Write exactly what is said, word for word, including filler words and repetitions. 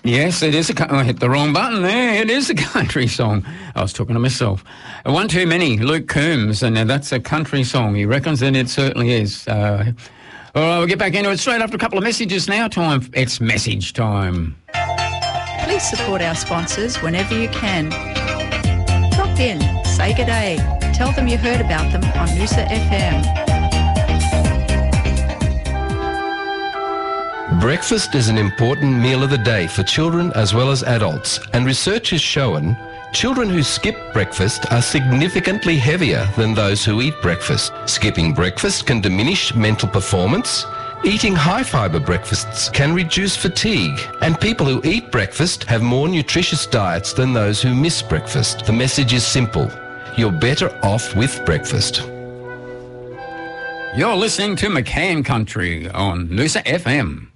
Yes, it is a... I hit the wrong button there. It is a country song. I was talking to myself. One too many, Luke Combs, and that's a country song. He reckons, and it certainly is. Uh, all right, we'll get back into it straight after a couple of messages now. Time. It's message time. Please support our sponsors whenever you can. Drop in, say good day, tell them you heard about them on Noosa F M. Breakfast is an important meal of the day for children as well as adults, and research has shown children who skip breakfast are significantly heavier than those who eat breakfast. Skipping breakfast can diminish mental performance. Eating high-fibre breakfasts can reduce fatigue, and people who eat breakfast have more nutritious diets than those who miss breakfast. The message is simple: you're better off with breakfast. You're listening to McCann Country on Noosa F M.